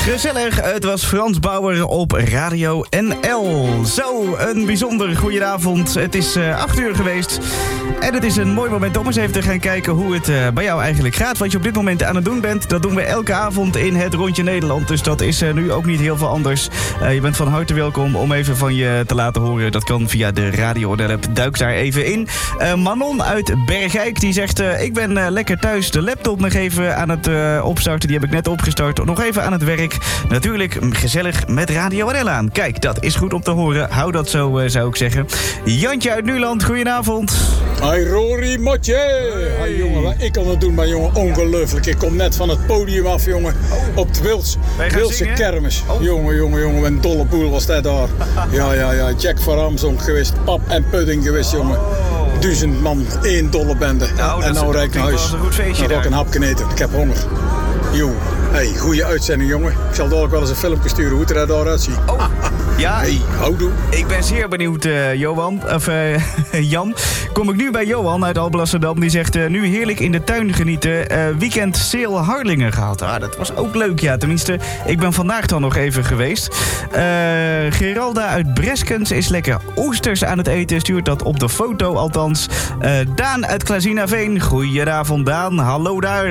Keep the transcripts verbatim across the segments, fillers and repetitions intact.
Gezellig, het was Frans Bauer op Radio N L. Zo, een bijzonder goedenavond. Het is uh, acht uur geweest. En het is een mooi moment om eens even te gaan kijken hoe het uh, bij jou eigenlijk gaat. Wat je op dit moment aan het doen bent, dat doen we elke avond in het Rondje Nederland. Dus dat is uh, nu ook niet heel veel anders. Uh, je bent van harte welkom om even van je te laten horen. Dat kan via de Radio N L-app. Duik daar even in. Uh, Manon uit Bergijk, die zegt... Uh, ik ben uh, lekker thuis de laptop nog even aan het uh, opstarten. Die heb ik net opgestart. Nog even aan het werk. Natuurlijk gezellig met Radio N L aan. Kijk, dat is goed om te horen. Hou dat zo, uh, zou ik zeggen. Jantje uit Nuland, goedenavond. Hi Rory Motje. Hey. Hi jongen, wat ik kan het doen, maar jongen, ongelooflijk. Ik kom net van het podium af, jongen. Op de Wils, Wilse kermis. Oh. Jongen, jongen, jongen, een dolle boel was dat daar. Ja, ja, ja, Jack van Ramsonk geweest, pap en pudding geweest, jongen. Duizend man, één dolle bende. Nou, en nou rijd ik naar huis. Een goed feestje. Dan ga ik een hapje eten. Ik heb honger. Jongen. Hey, goede uitzending, jongen. Ik zal dadelijk wel eens een filmpje sturen hoe het er daaruit ziet. Oh, ja. Hey, houdoe. Ik ben zeer benieuwd, uh, Johan. Of uh, Jan. Kom ik nu bij Johan uit Alblasserdam. Die zegt, uh, nu heerlijk in de tuin genieten. Uh, weekend Seel Harlingen gehad. Ah, dat was ook leuk, ja. Tenminste, ik ben vandaag dan nog even geweest. Uh, Geralda uit Breskens is lekker oesters aan het eten. Stuurt dat op de foto, althans. Uh, Daan uit Klazinaveen. Goedenavond, Daan. Hallo daar.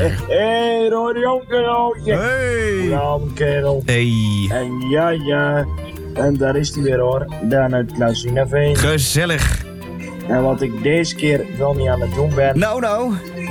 Hey, Rory Jonker. Hey! Goedenavond, kerel. Hey! En ja, ja. En daar is hij weer hoor. Daan uit Klazinaveen. Gezellig! En wat ik deze keer wel niet aan het doen ben. Nou, nou.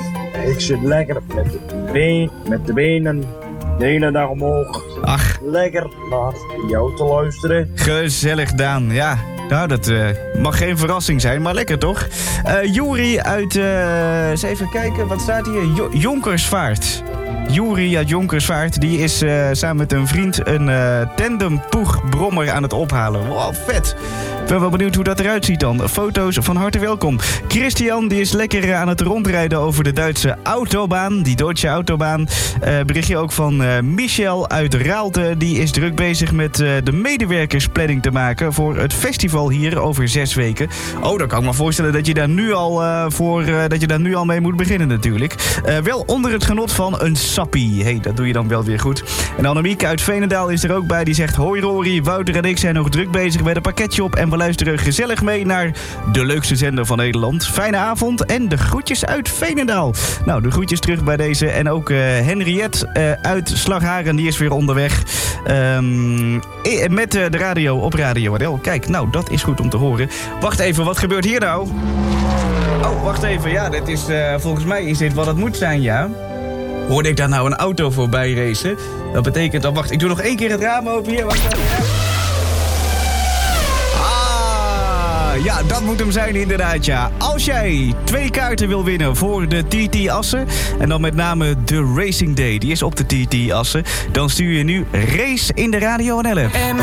Ik zit lekker met de, been, met de benen de hele dag omhoog. Ach. Lekker naar jou te luisteren. Gezellig, Daan. Ja. Nou, dat uh, mag geen verrassing zijn, maar lekker toch? Uh, Juri uit, uh, eens even kijken, wat staat hier? Jo- Jonkersvaart. Juri uit Jonkersvaart, die is uh, samen met een vriend een uh, tandempoegbrommer aan het ophalen. Wow, vet. Ik ben wel benieuwd hoe dat eruit ziet dan. Foto's van harte welkom. Christian, die is lekker aan het rondrijden over de Duitse autobaan. Die Duitse autobaan. Uh, berichtje ook van uh, Michel uit Raalte. Die is druk bezig met uh, de medewerkersplanning te maken voor het festival hier over zes weken. Oh, dan kan ik me voorstellen dat je daar nu al, uh, voor, uh, dat je daar nu al mee moet beginnen natuurlijk. Uh, wel onder het genot van een sappie. Hey, dat doe je dan wel weer goed. En Annemiek uit Veenendaal is er ook bij. Die zegt, hoi Rory, Wouter en ik zijn nog druk bezig met een pakketje op en we luisteren gezellig mee naar de leukste zender van Nederland. Fijne avond en de groetjes uit Veenendaal. Nou, de groetjes terug bij deze. En ook uh, Henriette uh, uit Slagharen, die is weer onderweg. Um, met uh, de radio op Radio N L. Kijk, nou, dat is goed om te horen. Wacht even, wat gebeurt hier nou? Oh, wacht even. Ja, dit is, uh, volgens mij is dit wat het moet zijn, ja. Hoorde ik daar nou een auto voorbij racen? Dat betekent dan... Wacht, ik doe nog één keer het raam open hier. Wacht even, ja. Ja, dat moet hem zijn inderdaad, ja. Als jij twee kaarten wil winnen voor de T T Assen... en dan met name de Racing Day, die is op de T T Assen... dan stuur je nu Race in de Radio N L.